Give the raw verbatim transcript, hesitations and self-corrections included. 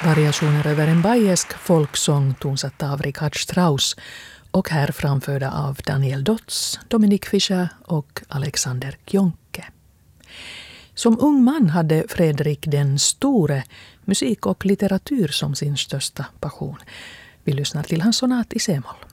Variationer över en bajersk folksång tonsatt av Richard Strauss och här framförda av Daniel Dotz, Dominic Fischer och Alexander Kjonke. Som ung man hade Fredrik den store musik och litteratur som sin största passion. Vi lyssnar till hans sonat i C-moll.